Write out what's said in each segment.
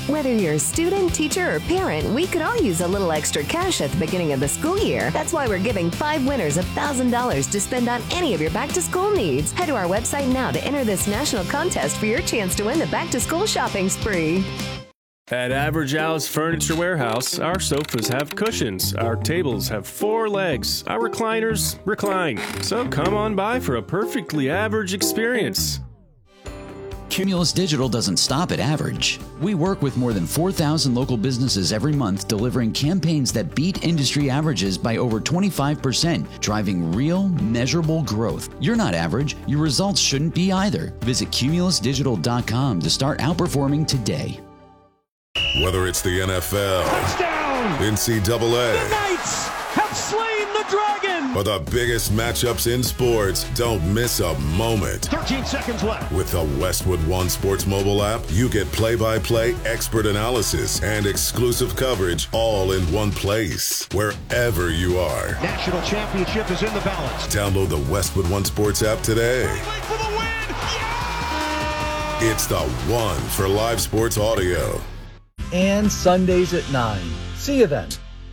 Whether you're a student, teacher, or parent, we could all use a little extra cash at the beginning of the school year. That's why we're giving 5 winners $1,000 to spend on any of your back-to-school needs. Head to our website now to enter this national contest for your chance to win the back-to-school shopping spree. At Average Al's Furniture Warehouse, our sofas have cushions, our tables have 4 legs, our recliners recline. So come on by for a perfectly average experience. Cumulus Digital doesn't stop at average. We work with more than 4,000 local businesses every month, delivering campaigns that beat industry averages by over 25%, driving real, measurable growth. You're not average. Your results shouldn't be either. Visit cumulusdigital.com to start outperforming today. Whether it's the NFL, touchdown, NCAA, the Knights have slain the dragon, or the biggest matchups in sports, don't miss a moment. 13 seconds left. With the Westwood One Sports mobile app, you get play-by-play expert analysis and exclusive coverage all in one place, wherever you are. National championship is in the balance. Download the Westwood One Sports app today. For the win. Yeah! It's the one for live sports audio. And Sundays at 9. See you then.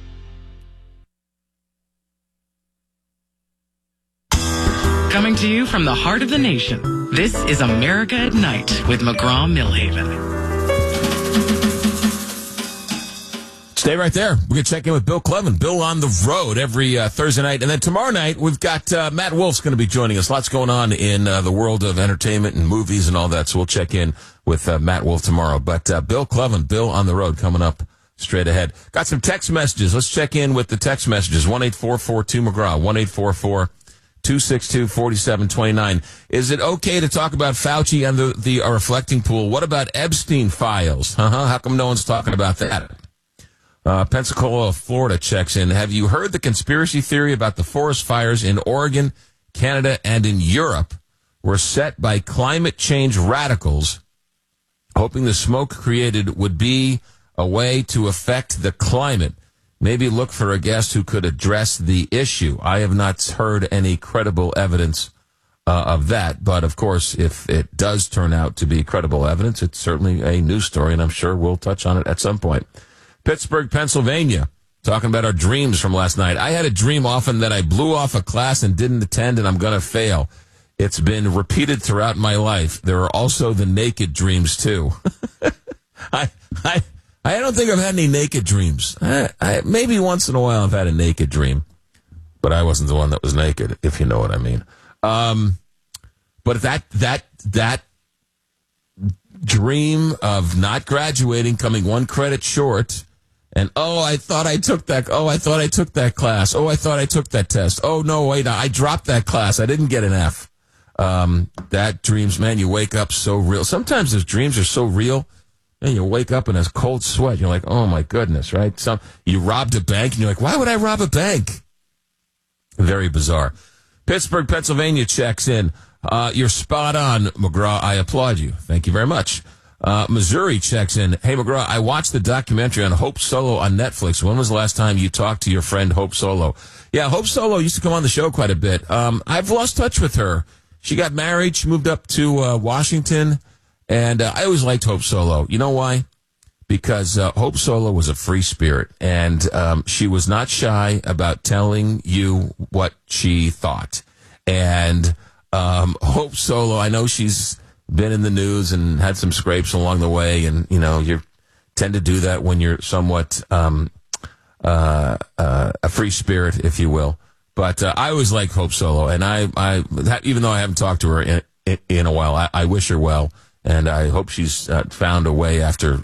Coming to you from the heart of the nation, this is America at Night with McGraw-Millhaven. Stay right there. We're going to check in with Bill Clevin. Bill on the road every Thursday night. And then tomorrow night, we've got Matt Wolf's going to be joining us. Lots going on in the world of entertainment and movies and all that. So we'll check in with Matt Wolf tomorrow. But Bill Clevin, Bill on the road, coming up straight ahead. Got some text messages. Let's check in with the text messages. 1-844-2McGraw. 1-844-262-4729. Is it okay to talk about Fauci and the reflecting pool? What about Epstein files? How come no one's talking about that? Pensacola, Florida checks in. Have you heard the conspiracy theory about the forest fires in Oregon, Canada, and in Europe were set by climate change radicals, hoping the smoke created would be a way to affect the climate? Maybe look for a guest who could address the issue. I have not heard any credible evidence of that. But, of course, if it does turn out to be credible evidence, it's certainly a news story, and I'm sure we'll touch on it at some point. Pittsburgh, Pennsylvania, talking about our dreams from last night. I had a dream often that I blew off a class and didn't attend, and I'm going to fail. It's been repeated throughout my life. There are also the naked dreams, too. I don't think I've had any naked dreams. Maybe once in a while I've had a naked dream, but I wasn't the one that was naked, if you know what I mean. But that dream of not graduating, coming one credit short, and I thought I took that class. Oh, I thought I took that test. Oh, no, wait, I dropped that class. I didn't get an F. That dreams, man, you wake up so real. Sometimes those dreams are so real. And you wake up in a cold sweat. You're like, oh, my goodness, right? You robbed a bank, and you're like, why would I rob a bank? Very bizarre. Pittsburgh, Pennsylvania checks in. You're spot on, McGraw. I applaud you. Thank you very much. Missouri checks in. Hey, McGraw, I watched the documentary on Hope Solo on Netflix. When was the last time you talked to your friend Hope Solo? Yeah, Hope Solo used to come on the show quite a bit. I've lost touch with her. She got married. She moved up to Washington. And I always liked Hope Solo. You know why? Because Hope Solo was a free spirit, and she was not shy about telling you what she thought. And Hope Solo, I know she's been in the news and had some scrapes along the way, and you tend to do that when you're somewhat a free spirit, if you will. But I always like Hope Solo, and I even though I haven't talked to her in a while, I wish her well. And I hope she's found a way after